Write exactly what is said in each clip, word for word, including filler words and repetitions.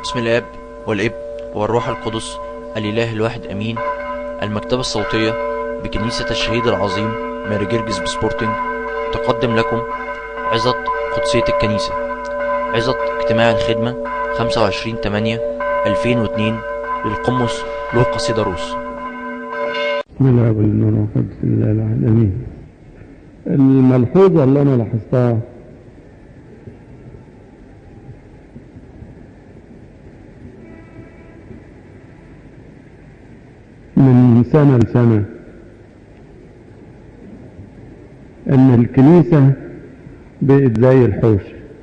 بسم الاب والابن والروح القدس الاله الواحد امين. المكتبة الصوتية بكنيسة الشهيد العظيم ماري جرجس بسبورتنج تقدم لكم عظة قدسية الكنيسة، عظة اجتماع الخدمة خمسة وعشرين ثمانية ألفين واثنين للقمص لوقا سيداروس. بسم الله والنور والقدس الله الواحد امين. الملحوظة اللي انا لاحظتها من سنة لسنة ان الكنيسة بقت زي الحوش،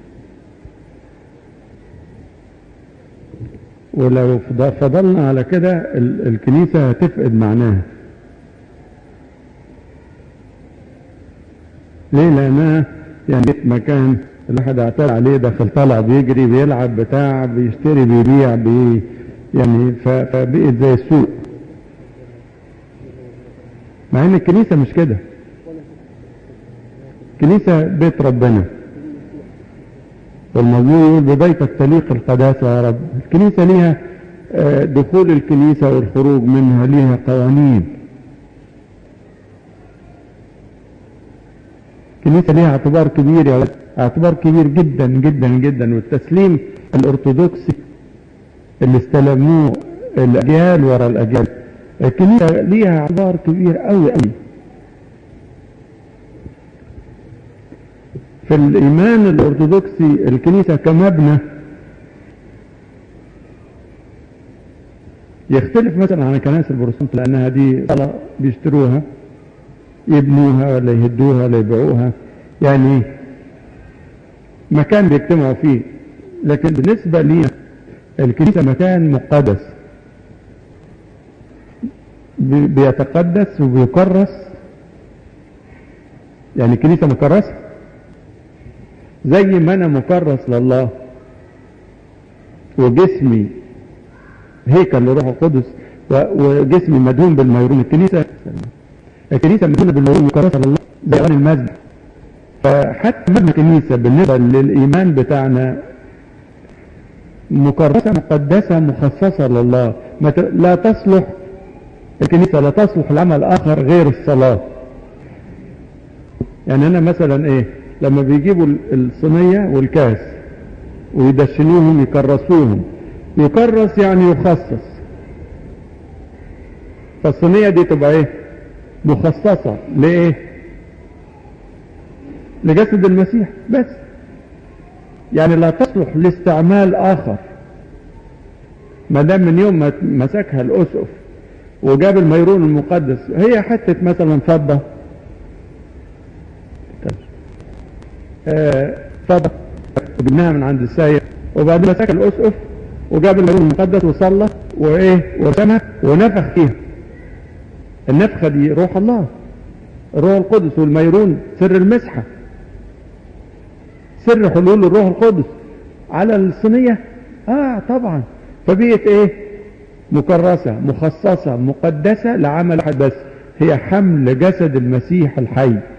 ولو فضلنا على كده الكنيسة هتفقد معناها. ليه؟ لانها يعني مكان الواحد اعتاد عليه، داخل طالع بيجري بيلعب بتاع بيشتري بيبيع بي يعني فبقت زي السوق، مع ان الكنيسة مش كده. الكنيسة بيت ربنا، والمزمور يقول ببيتك تليق القداسة يا رب. الكنيسة ليها دخول الكنيسة والخروج منها ليها قوانين. الكنيسة ليها اعتبار كبير يا اعتبار كبير جدا جدا جدا، والتسليم الارثوذكسي اللي استلموه الاجيال ورا الاجيال، الكنيسة ليها اعتبار كبير قوي قوي. في الايمان الارثوذكسي الكنيسة كمبنى يختلف مثلا عن الكنائس البروتستانت، لانها دي صلاة بيشتروها يبنوها ولا يهدوها ولا يبيعوها، يعني مكان بيجتمعوا فيه. لكن بالنسبة لي الكنيسة مكان مقدس بيتقدس وبيكرس، يعني الكنيسة مكرسة زي ما انا مكرس لله وجسمي هيكل لروح القدس وجسمي مدهون بالميرون. الكنيسة الكنيسة مدهونة بالميرون مكرسة لله زي غني المسجد. فحتى مبنى الكنيسة بالنسبة للإيمان بتاعنا مكرسة مقدسة مخصصة لله، لا تصلح الكنيسة لا تصلح لعمل آخر غير الصلاة. يعني أنا مثلا إيه، لما بيجيبوا الصينية والكاس ويدشنوهم يكرسوهم، يكرس يعني يخصص، فالصينية دي تبقى إيه؟ مخصصة لإيه؟ لجسد المسيح بس، يعني لا تصلح لاستعمال آخر. ما دام من يوم ما مسكها الأسقف وجاب الميرون المقدس، هي حتة مثلا فضة آه فضة جبناها من عند السايق، وبعدين مسك الأسقف وجاب الميرون المقدس وصلى وإيه ورسمها ونفخ فيها. النفخة دي روح الله، الروح القدس، والميرون سر المسحة، سر حلول الروح القدس على الصينية. اه طبعا. فبقت ايه؟ مكرسة مخصصة مقدسة لعمل واحد بس، هي حمل جسد المسيح الحي.